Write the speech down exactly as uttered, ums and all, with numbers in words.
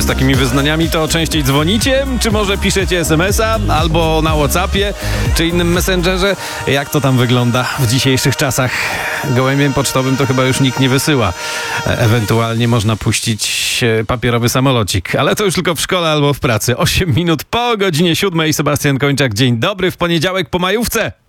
z takimi wyznaniami to częściej dzwonicie, czy może piszecie es em es a, albo na WhatsAppie, czy innym messengerze? Jak to tam wygląda w dzisiejszych czasach? Gołębiem pocztowym to chyba już nikt nie wysyła. E- ewentualnie można puścić e, papierowy samolocik, ale to już tylko w szkole albo w pracy. osiem minut po godzinie siódmej. Sebastian Kończak, dzień dobry w poniedziałek po majówce.